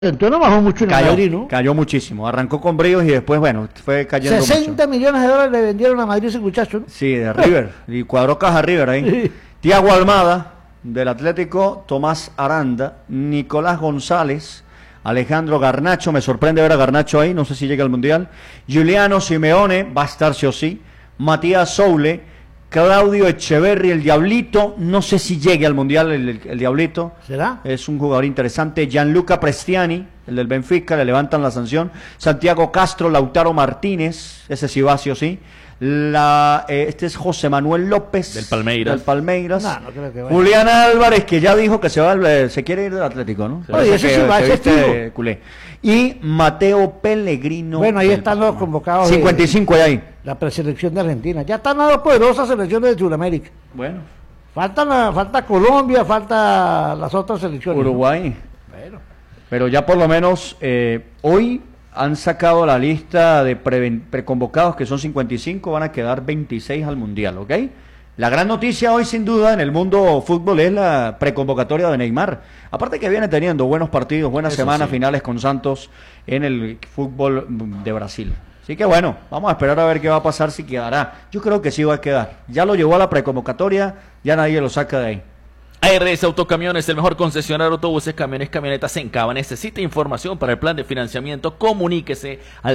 Entonces no bajó mucho en el Madrid, ¿no? Cayó muchísimo. Arrancó con bríos y después, bueno, fue cayendo 60 mucho. millones de dólares le vendieron a Madrid ese muchacho, ¿no? Sí, de River. Y cuadró caja River ahí. Sí. Tiago Almada, del Atlético, Tomás Aranda, Nicolás González, Alejandro Garnacho, me sorprende ver a Garnacho ahí, no sé si llega al Mundial. Giuliano Simeone, va a estar sí o sí. Matías Soule, Claudio Echeverri, el Diablito, no sé si llegue al Mundial el Diablito. ¿Será? Es un jugador interesante. Gianluca Prestiani, el del Benfica, le levantan la sanción. Santiago Castro, Lautaro Martínez, ese sí va sí o sí. Este es José Manuel López del Palmeiras. No creo que vaya. Julián Álvarez, que ya dijo que se quiere ir del Atlético, ¿no? Sí. Oye, ese sí va, ese fijo. Culé. Y Mateo Pellegrino. Bueno, ahí están los convocados. 55 hay ahí. La preselección de Argentina. Ya están las dos poderosas selecciones de Sudamérica. Bueno. Falta Colombia, falta las otras selecciones. Uruguay. ¿No? Bueno. Pero ya por lo menos hoy han sacado la lista de preconvocados, que son 55, van a quedar 26 al Mundial, ¿ok? La gran noticia hoy, sin duda, en el mundo fútbol es la preconvocatoria de Neymar. Aparte que viene teniendo buenos partidos, buenas semanas, sí, finales con Santos en el fútbol de Brasil. Así que bueno, vamos a esperar a ver qué va a pasar, si quedará. Yo creo que sí va a quedar. Ya lo llevó a la preconvocatoria, ya nadie lo saca de ahí. ARS Autocamiones, el mejor concesionario de autobuses, camiones, camionetas en Cava. Necesita información para el plan de financiamiento. Comuníquese al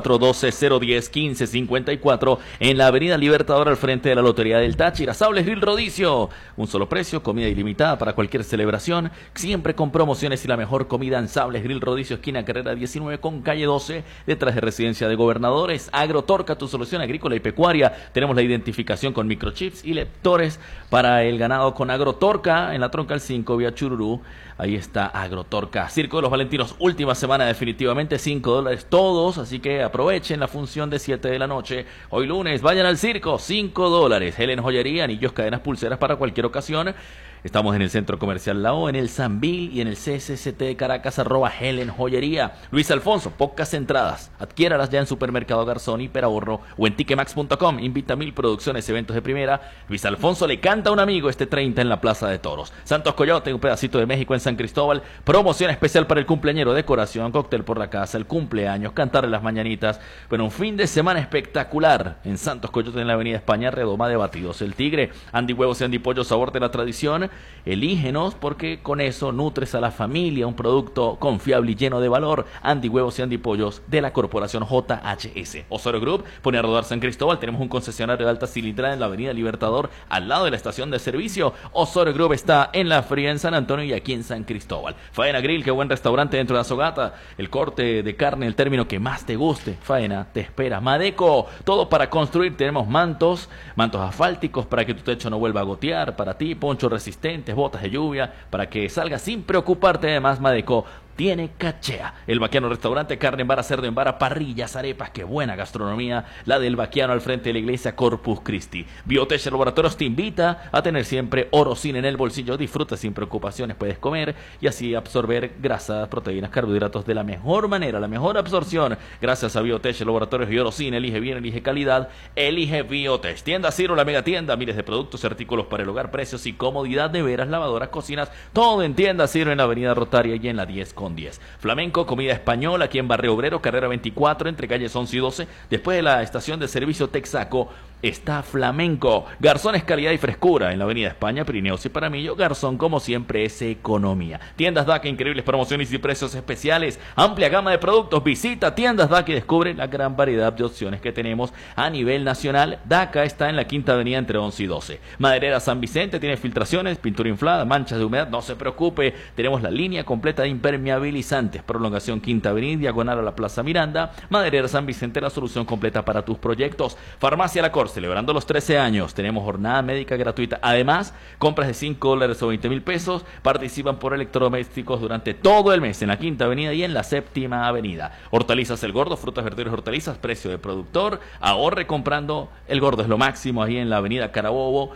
0412-010-1554 en la Avenida Libertador al frente de la Lotería del Táchira. Sables Grill Rodicio, un solo precio, comida ilimitada para cualquier celebración, siempre con promociones y la mejor comida en Sables Grill Rodicio, esquina Carrera 19 con calle 12, detrás de Residencia de Gobernadores. Agrotorca, tu solución agrícola y pecuaria. Tenemos la identificación con microchips y lectores para el ganado con Agrotorca. En la Troncal 5, vía Chururú, ahí está Agrotorca. Circo de los Valentinos, última semana definitivamente, $5 todos, así que aprovechen la función de 7 de la noche. Hoy lunes, vayan al circo, $5. Helen Joyería, anillos, cadenas, pulseras para cualquier ocasión. Estamos en el Centro Comercial La O, en el Sambil y en el CCCT de Caracas, @Helen Joyería. Luis Alfonso, pocas entradas. Adquiéralas ya en Supermercado Garzón, Hiperahorro o en Ticketmax.com. Invita 1000 producciones, eventos de primera. Luis Alfonso le canta a un amigo este 30 en la Plaza de Toros. Santos Coyote, un pedacito de México en San Cristóbal. Promoción especial para el cumpleañero, decoración, cóctel por la casa, el cumpleaños, cantarle las mañanitas. Bueno, un fin de semana espectacular en Santos Coyote, en la Avenida España, redoma de batidos. El Tigre, Andy Huevos y Andy Pollo, sabor de la tradición. Elígenos porque con eso nutres a la familia, un producto confiable y lleno de valor. Andy Huevos y Andy Pollos de la Corporación JHS. Osorio Group pone a rodar San Cristóbal. Tenemos un concesionario de alta cilindrada en la Avenida Libertador, al lado de la estación de servicio. Osorio Group está en La Fría, en San Antonio, y aquí en San Cristóbal. Faena Grill, qué buen restaurante dentro de Azogata. El corte de carne, el término que más te guste. Faena te espera. Madeco, todo para construir. Tenemos mantos asfálticos para que tu techo no vuelva a gotear. Para ti, ponchos resistentes, botas de lluvia, para que salgas sin preocuparte. Además, Madeco tiene cachea. El Vaquiano Restaurante, carne en vara, cerdo en vara, parrillas, arepas, qué buena gastronomía, la del Vaquiano al frente de la iglesia Corpus Christi. Biotech Laboratorios te invita a tener siempre Orocin en el bolsillo. Disfruta sin preocupaciones, puedes comer y así absorber grasas, proteínas, carbohidratos de la mejor manera, la mejor absorción. Gracias a Biotech Laboratorios y Orocin. Elige bien, elige calidad, elige Biotech. Tienda Ciro, la mega tienda, miles de productos y artículos para el hogar, precios y comodidad, neveras, lavadoras, cocinas, todo en Tienda Ciro, en la Avenida Rotaria y en la 10 con 10. Flamenco, comida española, aquí en Barrio Obrero, carrera 24, entre calles 11 y 12. Después de la estación de servicio Texaco, está Flamenco. Garzón es calidad y frescura en la Avenida España, Pirineos y Paramillo. Garzón, como siempre, es economía. Tiendas DAC, increíbles promociones y precios especiales. Amplia gama de productos. Visita Tiendas DAC y descubre la gran variedad de opciones que tenemos a nivel nacional. DACA está en la Quinta Avenida entre 11 y 12. Maderera San Vicente tiene filtraciones, pintura inflada, manchas de humedad. No se preocupe, tenemos la línea completa de impermeabilizantes. Prolongación Quinta Avenida, diagonal a la Plaza Miranda. Maderera San Vicente, la solución completa para tus proyectos. Farmacia La Corte, celebrando los 13 años, tenemos jornada médica gratuita. Además, compras de $5 o 20,000 pesos participan por electrodomésticos durante todo el mes en la Quinta Avenida y en la Séptima Avenida. Hortalizas El Gordo, frutas, verduras y hortalizas, precio de productor. Ahorre comprando. El Gordo es lo máximo ahí en la Avenida Carabobo.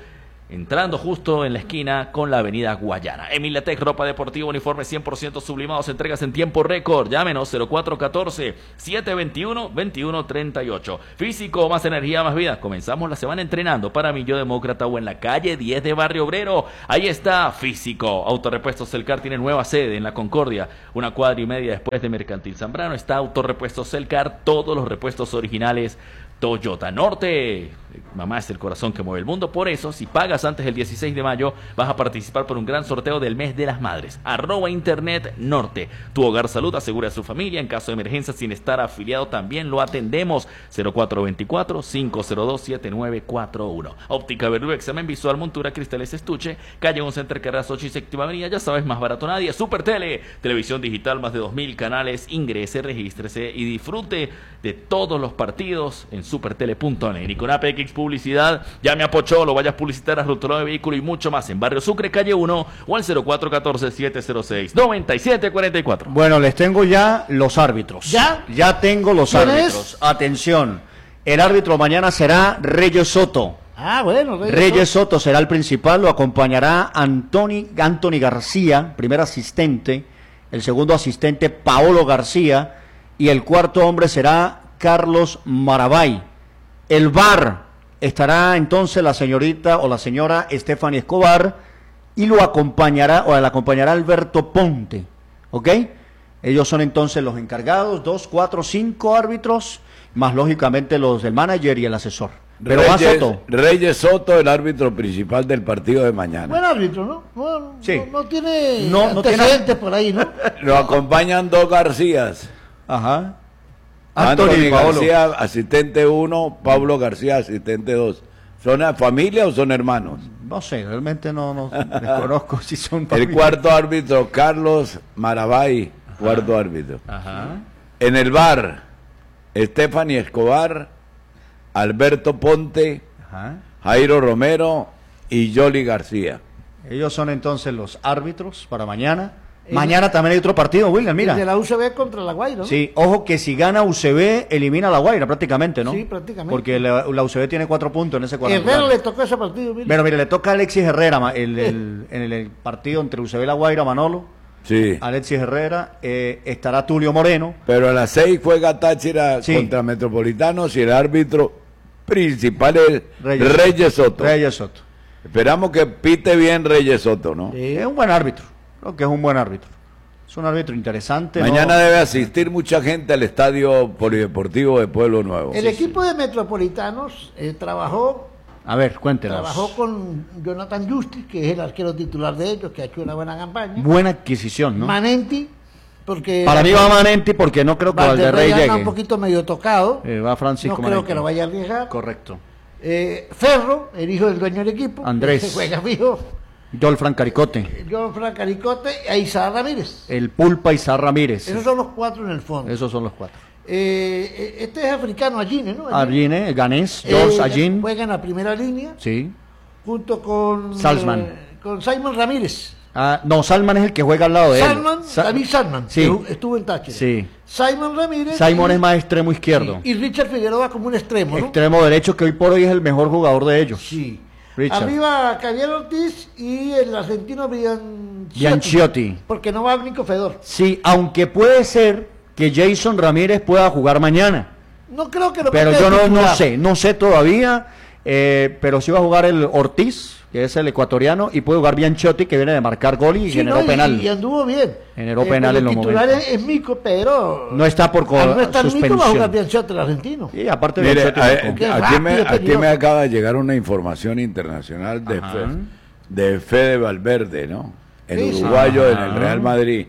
entrando justo en la esquina con la avenida Guayana. Emilatec, ropa deportiva, uniforme 100% sublimados, entregas en tiempo récord. Llámenos 0414-721-2138. Físico, más energía, más vida. Comenzamos la semana entrenando para Millo Demócrata o en la calle 10 de Barrio Obrero. Ahí está Físico. Autorepuestos Celcar tiene nueva sede en la Concordia, una cuadra y media después de Mercantil Zambrano. Está Autorepuestos Celcar, todos los repuestos originales Toyota. Norte, mamá es el corazón que mueve el mundo. Por eso, si pagas antes del 16 de mayo, vas a participar por un gran sorteo del mes de las madres. @Internet Norte. Tu hogar salud asegura a su familia. En caso de emergencia, sin estar afiliado, también lo atendemos. 0424-502-7941. Óptica Verdú, examen visual, montura, cristales, estuche. Calle 11 entre carreras 8 y séptima avenida. Ya sabes, más barato nadie. Super Tele, televisión digital, más de 2000 canales. Ingrese, regístrese y disfrute de todos los partidos en supertele.net. Y con APX Publicidad, llame a Pocholo, vayas a publicitar a Rutolo de Vehículo y mucho más en Barrio Sucre, calle 1 o al 0414-706-9744. Bueno, les tengo ya los árbitros. ¿Ya? Ya tengo los ¿Quién árbitros. es? Atención, el árbitro mañana será Reyes Soto. Ah, bueno. Reyes Soto será el principal, lo acompañará Anthony García, primer asistente, el segundo asistente Paolo García y el cuarto hombre será Carlos Marabay. El VAR estará entonces la señorita o la señora Stephanie Escobar y lo acompañará o la acompañará Alberto Ponte, ¿ok? Ellos son entonces los encargados, 2, 4, 5 árbitros, más lógicamente los del manager y el asesor. Pero va Soto. Reyes Soto, el árbitro principal del partido de mañana. Buen árbitro, ¿no? No, Sí. no tiene No antecedentes tiene- por ahí, ¿no? Lo acompañan dos Garcías. Ajá. Anthony y Paolo. García, asistente 1, Pablo García, asistente 2. ¿Son familia o son hermanos? No sé, realmente no desconozco si son El familia. cuarto árbitro, Carlos Marabay, cuarto árbitro. Ajá. En el VAR, Stephanie Escobar, Alberto Ponte, Ajá. Jairo Romero y Yoli García. Ellos son entonces los árbitros para mañana. Mañana también hay otro partido, William, El de mira. la UCB contra la Guaira, ¿no? Sí, ojo que si gana UCB, elimina a la Guaira prácticamente, ¿no? Sí, prácticamente. Porque la UCB tiene 4 puntos en ese cuadrangular. Herrera le tocó ese partido, mire. Pero mire, le toca a Alexis Herrera en el partido entre UCB y la Guaira, Manolo. Sí. Alexis Herrera, estará Tulio Moreno. Pero a las 6 juega Táchira Sí. contra Metropolitanos y el árbitro principal es Reyes Reyes Soto. Reyes Soto. Esperamos que pite bien Reyes Soto, ¿no? Sí. Es un buen árbitro, creo que es un buen árbitro. Es un árbitro interesante. Mañana ¿no? debe asistir mucha gente al estadio polideportivo de Pueblo Nuevo. El equipo de Metropolitanos trabajó A ver, cuéntenos. con Jonathan Justice, que es el arquero titular de ellos, que ha hecho una buena campaña. Buena adquisición, ¿no? Manenti, porque Para mí va Manenti porque no creo que Valderrey anda un llegue. poquito medio tocado. Va Francisco No creo Manenti. que lo vaya a arriesgar. Correcto. Ferro, el hijo del dueño del equipo, Andrés. que juega fijo. Dolfran Caricote. John Frank Caricote e Isaac Ramírez. El Pulpa Izar Ramírez. Esos son los cuatro en el fondo. Esos son los 4. Este es africano, Agine, ¿no? Argine, el ganés, George Agin. Juega en la primera línea Sí. junto con Salzman. Con Simon Ramírez. No, Salman es el que juega al lado de él. Salman, David Salman, Sí. que estuvo en Táchira. Sí. Simon Ramírez. Simon y- es más extremo izquierdo. Y Richard Figueroa como un extremo, ¿no? Extremo derecho, que hoy por hoy es el mejor jugador de ellos. Sí. Richard. Arriba Javier Ortiz y el argentino Bianchiotti. Porque no va Nico Fedor. Sí, aunque puede ser que Jason Ramírez pueda jugar mañana. No creo que lo Pero ponga yo de no titular. no sé todavía. Pero sí va a jugar el Ortiz, que es el ecuatoriano, y puede jugar Bianchiotti, que viene de marcar gol y Sí, generó no, penal. Y anduvo bien. Generó penal en los titular momentos. es Mico, pero No está por al no estar Mico va a suspensión. jugar Bianchiotti, el argentino. Y aparte Mire, Bianchiotti marcó. Qué aquí, rápido, me peligroso. acaba de llegar una información internacional de Fede Valverde, ¿no? El Sí, sí. uruguayo en el Ajá. Real Madrid.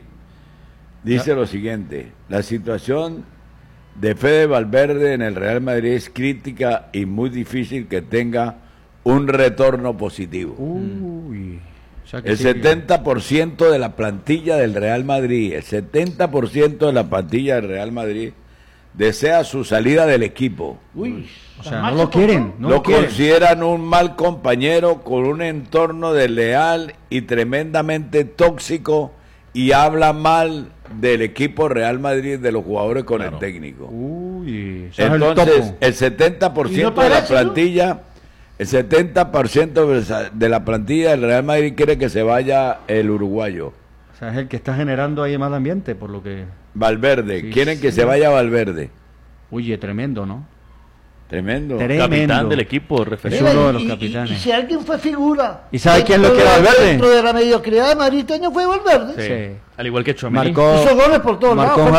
Dice lo siguiente: la situación de Fede Valverde en el Real Madrid es crítica y muy difícil que tenga un retorno positivo. Uy. O sea que El sí. 70% de la plantilla del Real Madrid, el 70% de la plantilla del Real Madrid desea su salida del equipo. Uy, O tan sea, mal no se lo quieren. portó. No lo lo quieren. consideran un mal compañero con un entorno desleal y tremendamente tóxico y habla mal del equipo Real Madrid, de los jugadores con Claro. el técnico. Uy. O sea, es el Entonces, topo. el 70% ¿Y no de la parece, no? plantilla El 70% de la plantilla del Real Madrid quiere que se vaya el uruguayo. O sea, es el que está generando ahí mal ambiente, por lo que... Valverde, Sí, quieren que sí. se vaya Valverde. Oye, tremendo, ¿no? Tremendo. Capitán del equipo, referente. Es uno de los Y capitanes. si alguien fue figura. ¿Y sabe quién lo dentro quiere de- Valverde? Dentro de la mediocridad de Madrid este año fue Valverde. Sí. Sí. Al igual que Tchouaméni. Marcó Hizo goles por todos marcó lados.